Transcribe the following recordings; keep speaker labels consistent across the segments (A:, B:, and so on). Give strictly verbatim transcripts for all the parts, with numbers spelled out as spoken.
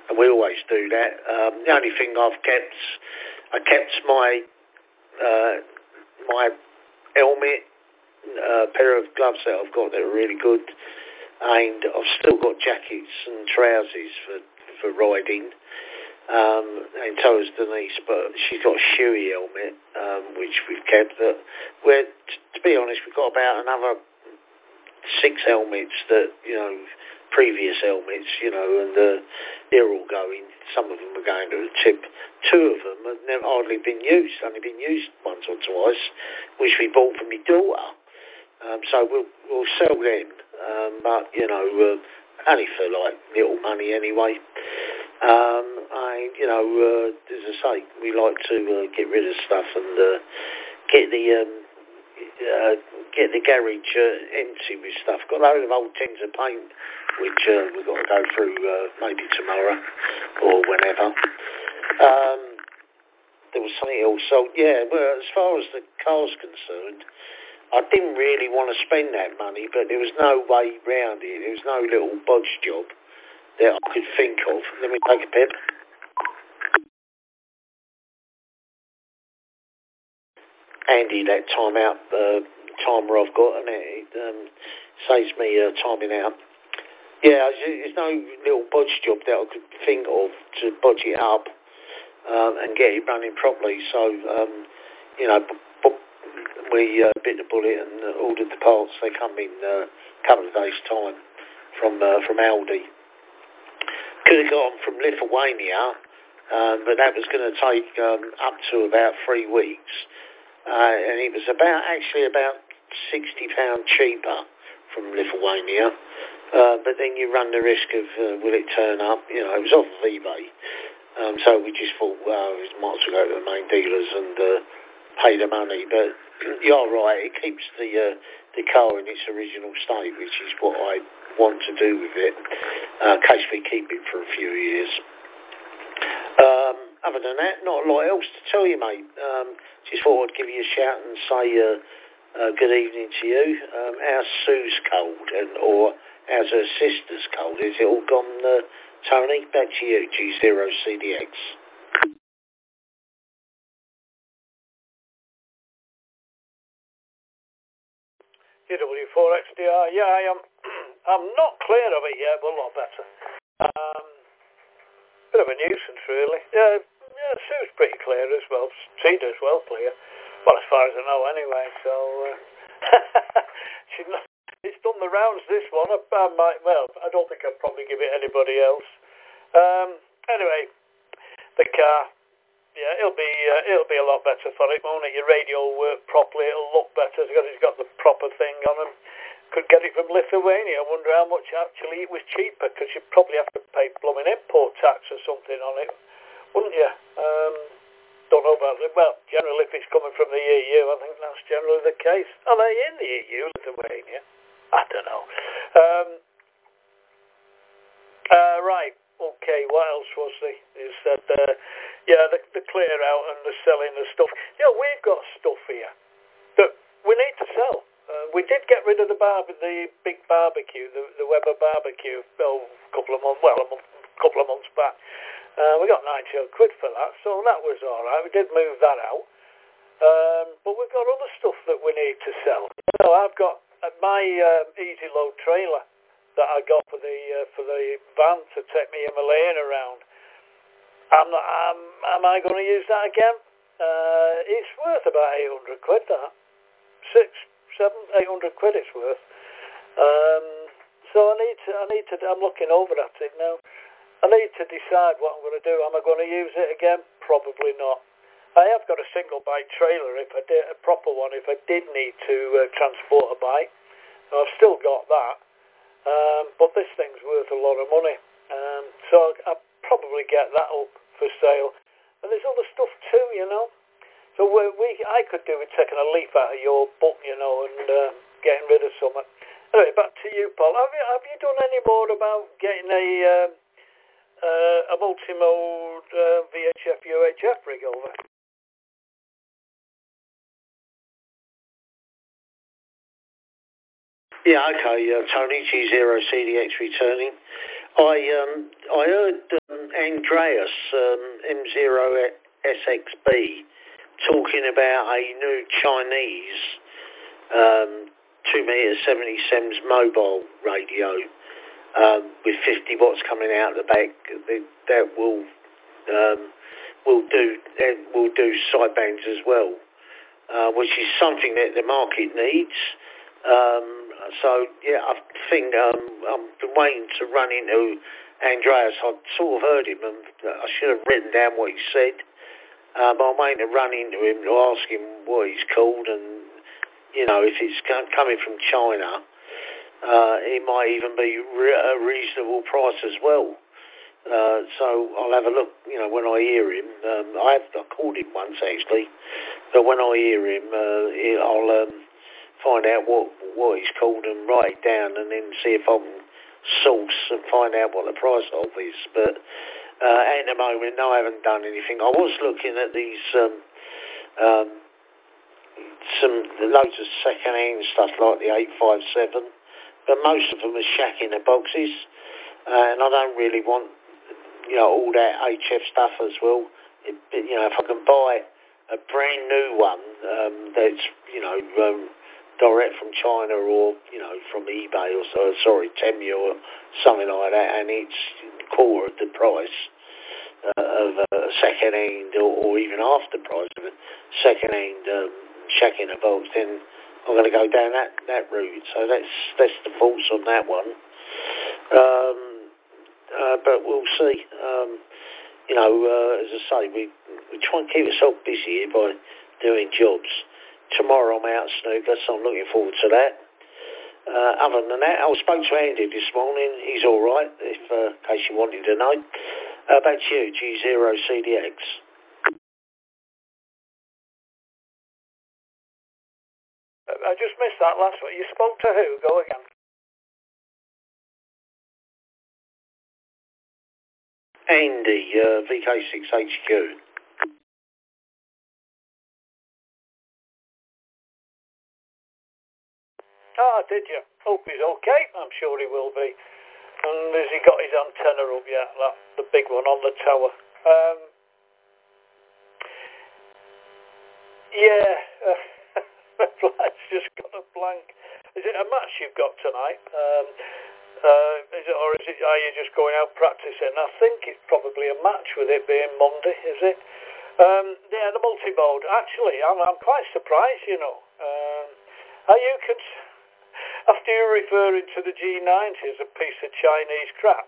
A: and we always do that. Um, the only thing I've kept, I kept my uh, my helmet, a pair of gloves that I've got that are really good, and I've still got jackets and trousers for, for riding. Um, and so has Denise, but she's got a Shuey helmet, um, which we've kept. That we're, t- to be honest, we've got about another six helmets that, you know, previous helmets, you know, and uh, they're all going. Some of them are going to the tip. Two of them have never hardly been used, only been used once or twice, which we bought for my daughter. Um, so we'll, we'll sell them, um, but, you know, uh, only for, like, little money anyway. Um, I, you know, uh, as I say, we like to uh, get rid of stuff and uh, get the um, uh, get the garage uh, empty with stuff. Got a load of old tins of paint, which uh, we've got to go through uh, maybe tomorrow or whenever. Um, there was something else. So yeah, well, as far as the car's concerned, I didn't really want to spend that money, but there was no way round it. There was no little bodge job that I could think of. Let me take a pip. Handy that time out uh, timer I've got, and it, it um, saves me uh, timing out. Yeah, there's no little bodge job that I could think of to bodge it up um, and get it running properly. So, um, you know, b- b- we uh, bit the bullet and uh, ordered the parts. They come in uh, a couple of days' time from uh, from Aldi. Could have got them from Lithuania, um, but that was going to take um, up to about three weeks. Uh, and it was about, actually about sixty pounds cheaper from Lithuania. Uh, but then you run the risk of, uh, will it turn up? You know, it was off of eBay. Um, so we just thought, well, we might as well go to the main dealers and uh, pay the money. But you're right, it keeps the uh, the car in its original state, which is what I want to do with it, uh, in case we keep it for a few years. Um, other than that, not a lot else to tell you, mate. Um, just thought I'd give you a shout and say uh, uh, good evening to you. Um, how's Sue's cold, and or how's her sister's cold? Is it all gone, uh, Tony? Back to you, G zero C D X.
B: G W four X D R, yeah, I am. I'm not clear of it yet, but a lot better. Um, bit of a nuisance, really. Yeah, yeah, Sue's pretty clear as well. Cedar's well clear. Well, as far as I know, anyway. So, uh, she's not. It's done the rounds. This one, I, I might. Well, I don't think I'd probably give it anybody else. Um, anyway, the car. Yeah, it'll be uh, it'll be a lot better for it, won't it? Your radio will work properly. It'll look better because it's got the proper thing on them. Could get it from Lithuania. I wonder how much actually it was cheaper, because you'd probably have to pay blooming import tax or something on it, wouldn't you? Um, don't know about it. Well, generally, if it's coming from the E U, I think that's generally the case. Are they in the E U, Lithuania? I don't know. Um, uh, right. Okay, what else was there? He said, uh, yeah, the, the clear out and the selling the stuff. You know, we've got stuff here that we need to sell. Uh, we did get rid of the bar, the big barbecue, the, the Weber barbecue, oh, a couple of months, well, a month, couple of months back. Uh, we got ninety odd quid for that, so that was all right. We did move that out. Um, but we've got other stuff that we need to sell. You know, I've got uh, my uh, easy load trailer that I got for the uh, for the van to take me and Malayan around. I'm not. I'm, am I going to use that again? Uh, it's worth about eight hundred quid. That six, seven, eight hundred quid. It's worth. Um, so I need to. I need to. I'm looking over at it now. I need to decide what I'm going to do. Am I going to use it again? Probably not. I have got a single bike trailer. If I did a proper one, if I did need to uh, transport a bike, I've still got that. Um, but this thing's worth a lot of money, um, so I'll probably get that up for sale. And there's other stuff too, you know. So we, we I could do with taking a leaf out of your book, you know, and uh, getting rid of something. Anyway, back to you, Paul. Have you have you done any more about getting a uh, uh, a multi-mode uh, V H F U H F rig over?
A: Yeah, okay, uh, Tony, G zero C D X returning. I um, I heard um, Andreas um, M zero S X B talking about a new Chinese um, two meter seventy semis mobile radio um, with fifty watts coming out the back that will um, will do that will do sidebands as well, uh, which is something that the market needs. Um, so yeah, I think um, I'm waiting to run into Andreas. I sort of heard him, and I should have written down what he said. Um, I'm waiting to run into him to ask him what he's called, and you know, if it's coming from China, uh, it might even be re- a reasonable price as well. Uh, so I'll have a look, you know, when I hear him. Um, I have I called him once actually, but when I hear him, uh, I'll um, find out what what he's called and write it down, and then see if I can source and find out what the price of is. But uh, at the moment, no, I haven't done anything. I was looking at these um, um, some loads of second-hand stuff like the eight five seven, but most of them are shack in the boxes, uh, and I don't really want, you know, all that H F stuff as well. It, you know, if I can buy a brand new one um, that's, you know, um, direct from China or, you know, from eBay or so, sorry, Temu or something like that, and it's quarter of the price uh, of a second-hand or, or even half the price of a second-hand um, shack in a box, then I'm going to go down that, that route. So that's that's the thoughts on that one. Um, uh, but we'll see. Um, you know, uh, as I say, we, we try and keep ourselves busy here by doing jobs. Tomorrow I'm out snooker, so I'm looking forward to that. Uh, other than that, I spoke to Andy this morning. He's all right, if, uh, in case you wanted to know. Uh, back to you, G zero C D X.
B: I just missed that last one. You spoke to who? Go again.
A: Andy, uh, V K six H Q.
B: Ah, did you? Hope he's okay. I'm sure he will be. And has he got his antenna up yet? That, the big one on the tower. Um, yeah. It's just got a blank. Is it a match you've got tonight? Um, uh, is it, or is it? Are you just going out practicing? I think it's probably a match with it being Monday. Is it? Um, yeah, the multi-mode. Actually, I'm, I'm quite surprised. You know, um, are you cons- after you're referring to the G ninety as a piece of Chinese crap?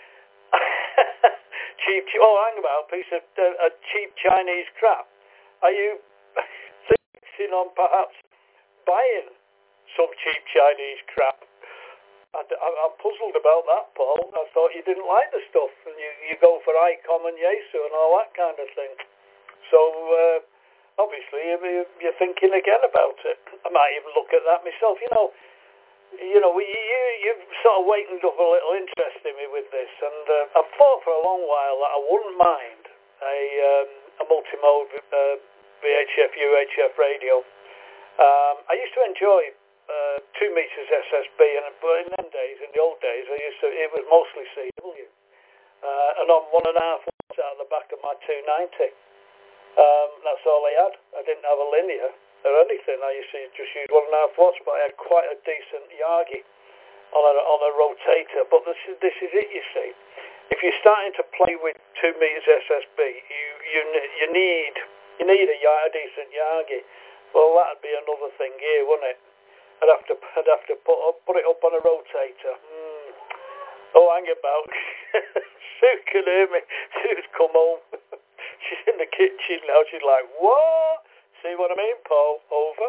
B: cheap. Oh, hang about, a piece of uh, a cheap Chinese crap. Are you thinking on perhaps buying some cheap Chinese crap? I, I, I'm puzzled about that, Paul. I thought you didn't like the stuff, and you, you go for Icom and Yaesu and all that kind of thing. So, uh, obviously, you're, you're thinking again about it. I might even look at that myself. You know, you know, you, you, you've sort of wakened up a little interest in me with this, and uh, I've thought for a long while that I wouldn't mind a, um, a multi-mode uh, V H F, U H F radio. Um, I used to enjoy Uh, two meters S S B, and but in them days, in the old days, I used to. It was mostly C W, uh, and on one and a half watts out of the back of my two ninety. Um, that's all I had. I didn't have a linear or anything. I used to just use one and a half watts, but I had quite a decent Yagi on a on a rotator. But this is this is it. You see, if you're starting to play with two meters S S B, you you you need you need a, a decent Yagi. Well, that'd be another thing here, wouldn't it? I'd have to, I'd have to put up, put it up on a rotator. Mm. Oh, hang about. Sue can hear me. Sue's come home. She's in the kitchen now. She's like, what? See what I mean, Paul? Over.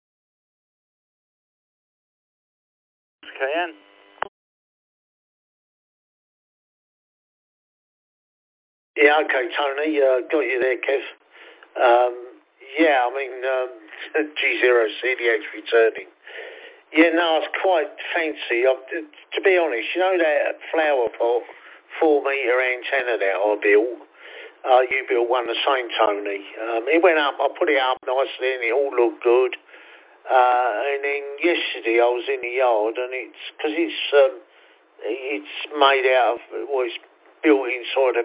C: K N.
A: Yeah, okay, Tony. Uh, got you there, Kev. Um, yeah, I mean, um, G zero C D X returning. Yeah, no, it's quite fancy. I, to be honest, you know that flower pot four metre antenna that I built? Uh, you built one the same, Tony. Um, it went up, I put it up nicely and it all looked good. Uh, and then yesterday I was in the yard and it's, because it's, um, it's made out of, well, it's built inside a